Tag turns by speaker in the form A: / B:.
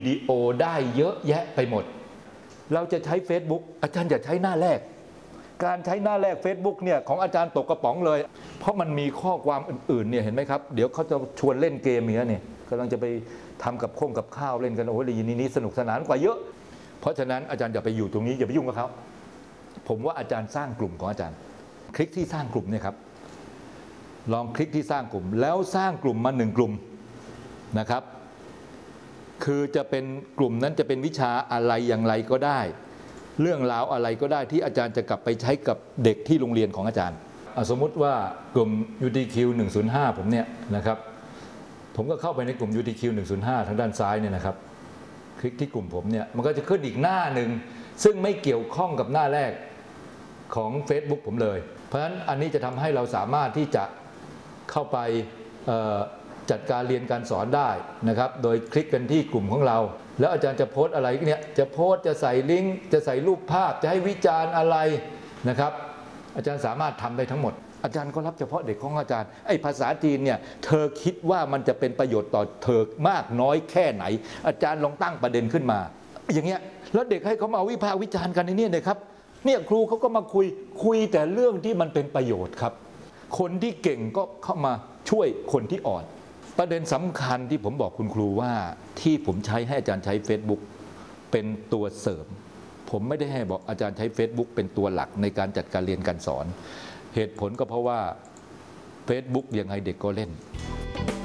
A: วิดีโอได้เยอะแยะไปหมดเราจะใช้ Facebook อาจารย์อย่าใช้หน้าแรกการใช้หน้าแรก Facebook เนี่ยของอาจารย์ตกกระป๋องเลยเพราะมันมีข้อความอื่นๆเนี่ยเห็นไหมครับเดี๋ยวเขาจะชวนเล่นเกมอย่างนี้เนี่ยกำลังจะไปทำกับข้าวเล่นกันโอ้ยนี่สนุกสนานกว่าเยอะเพราะฉะนั้นอาจารย์อย่าไปอยู่ตรงนี้อย่าไปยุ่งกับเขาผมว่าอาจารย์สร้างกลุ่มของอาจารย์คลิกที่สร้างกลุ่มเนี่ยครับลองคลิกที่สร้างกลุ่มแล้วสร้างกลุ่มมา1 กลุ่มนะครับคือจะเป็นกลุ่มนั้นจะเป็นวิชาอะไรอย่างไรก็ได้เรื่องราวอะไรก็ได้ที่อาจารย์จะกลับไปใช้กับเด็กที่โรงเรียนของอาจารย์สมมุติว่ากลุ่ม UTQ 105ผมเนี่ยนะครับผมก็เข้าไปในกลุ่ม UTQ 105ทางด้านซ้ายเนี่ยนะครับคลิกที่กลุ่มผมเนี่ยมันก็จะขึ้นอีกหน้าหนึ่งซึ่งไม่เกี่ยวข้องกับหน้าแรกของ Facebook ผมเลยเพราะฉะนั้นอันนี้จะทำให้เราสามารถที่จะเข้าไปจัดการเรียนการสอนได้นะครับโดยคลิกกันที่กลุ่มของเราแล้วอาจารย์จะโพสอะไรเนี่ยจะโพสจะใส่ลิงก์จะใส่รูปภาพจะให้วิจารณ์อะไรนะครับอาจารย์สามารถทำได้ทั้งหมดอาจารย์ก็รับเฉพาะเด็กของอาจารย์ไอ้ภาษาจีนเนี่ยเธอคิดว่ามันจะเป็นประโยชน์ต่อเธอมากน้อยแค่ไหนอาจารย์ลองตั้งประเด็นขึ้นมาอย่างเงี้ยแล้วเด็กให้เขามาวิพากษ์วิจารณ์กันในนี้นะครับเนี่ยครูเขาก็มาคุยแต่เรื่องที่มันเป็นประโยชน์ครับคนที่เก่งก็เข้ามาช่วยคนที่อ่อนประเด็นสำคัญที่ผมบอกคุณครูว่าที่ผมใช้ให้อาจารย์ใช้ Facebook เป็นตัวเสริมผมไม่ได้ให้บอกอาจารย์ใช้ Facebook เป็นตัวหลักในการจัดการเรียนการสอนเหตุผลก็เพราะว่า Facebook ยังไงเด็กก็เล่น